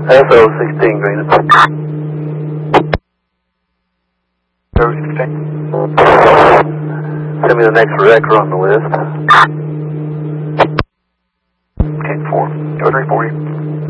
SO16 Greenup. SO16. Send me the next wrecker on the list. 10-4. 0340.